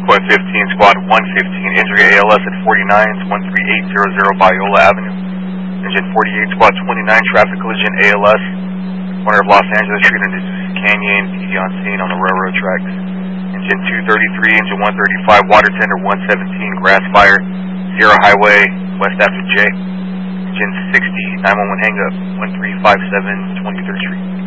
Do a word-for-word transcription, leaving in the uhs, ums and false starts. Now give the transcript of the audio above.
point fifteen, Squad one fifteen, injury A L S at forty-nine, one three eight zero zero Biola Avenue. Engine forty-eight, Squad twenty-nine, traffic collision A L S, corner of Los Angeles Street and Azusa Canyon, P D on scene on the railroad tracks. Engine two thirty-three, engine one thirty-five, water tender one seventeen, grass fire, Sierra Highway, west after J. Engine sixty, nine one one hang up, one three five seven, twenty-third Street.